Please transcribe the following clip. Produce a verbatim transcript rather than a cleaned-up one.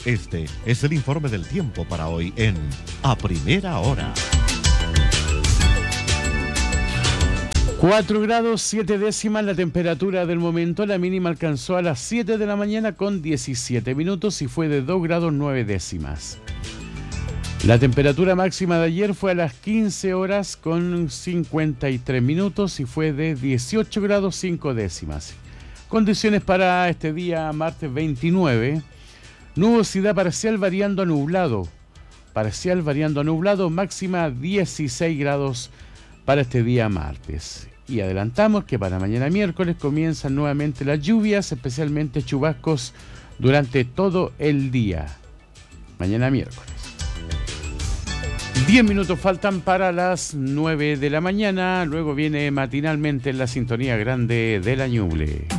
Este es el informe del tiempo para hoy en A Primera Hora. cuatro grados siete décimas la temperatura del momento. La mínima alcanzó a las siete de la mañana con diecisiete minutos y fue de dos grados nueve décimas. La temperatura máxima de ayer fue a las quince horas con cincuenta y tres minutos y fue de dieciocho grados cinco décimas. Condiciones para este día martes veintinueve. Nubosidad parcial variando a nublado. Parcial variando a nublado, máxima dieciséis grados para este día martes. Y adelantamos que para mañana miércoles comienzan nuevamente las lluvias, especialmente chubascos durante todo el día. Mañana miércoles. Diez minutos faltan para las nueve de la mañana. Luego viene matinalmente en la sintonía grande de la Ñuble.